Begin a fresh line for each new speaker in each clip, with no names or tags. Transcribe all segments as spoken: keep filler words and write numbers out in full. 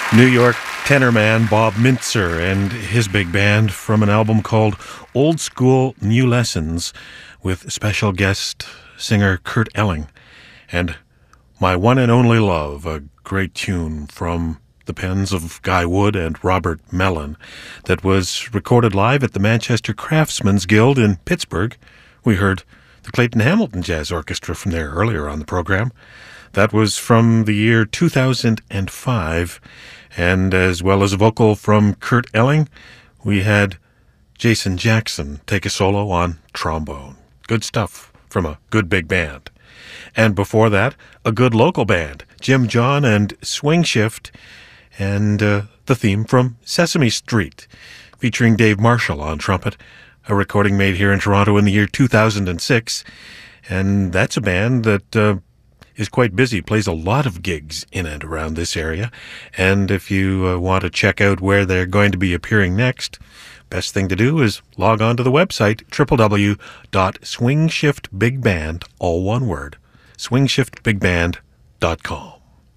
New York tenor man Bob Mintzer and his big band from an album called Old School New Lessons with special guest singer Kurt Elling. And My One and Only Love, a great tune from the pens of Guy Wood and Robert Mellon that was recorded live at the Manchester Craftsmen's Guild in Pittsburgh. We heard the Clayton Hamilton Jazz Orchestra from there earlier on the program. That was from the year two thousand five, and as well as a vocal from Kurt Elling, we had Jason Jackson take a solo on trombone. Good stuff from a good big band. And before that, a good local band, Jim John and Swing Shift, and uh, the theme from Sesame Street, featuring Dave Marshall on trumpet, a recording made here in Toronto in the year two thousand six. And that's a band that uh, is quite busy, plays a lot of gigs in and around this area. And if you uh, want to check out where they're going to be appearing next, best thing to do is log on to the website, w w w dot swing shift big band, all one word, swing shift big band dot com.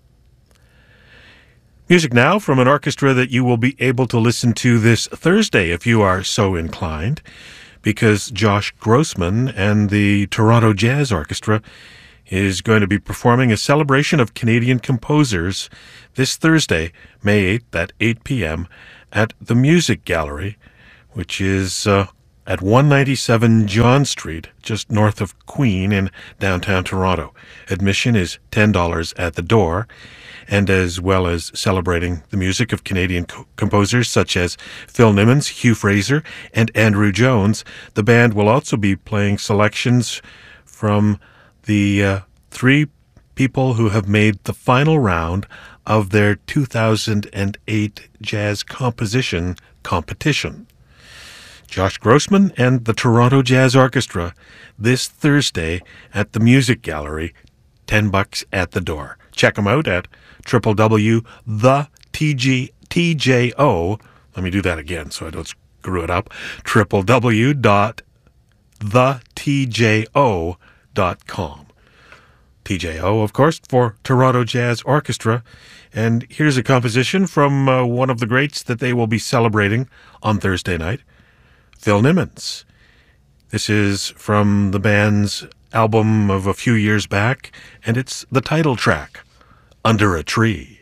Music now from an orchestra that you will be able to listen to this Thursday if you are so inclined, because Josh Grossman and the Toronto Jazz Orchestra is going to be performing a celebration of Canadian composers this Thursday, May eighth at eight p.m. at the Music Gallery, which is uh, at one ninety-seven John Street, just north of Queen in downtown Toronto. Admission is ten dollars at the door, and as well as celebrating the music of Canadian co- composers such as Phil Nimmons, Hugh Fraser, and Andrew Jones, the band will also be playing selections from the uh, three people who have made the final round of their two thousand eight jazz composition competition. Josh Grossman and the Toronto Jazz Orchestra this Thursday at the Music Gallery, ten bucks at the door. Check them out at w w w dot the t g t j o. Let me do that again so I don't screw it up. w w w dot the t j o dot com. T J O, of course, for Toronto Jazz Orchestra. And here's a composition from uh, one of the greats that they will be celebrating on Thursday night, Phil Nimmons. This is from the band's album of a few years back, and it's the title track, Under a Tree.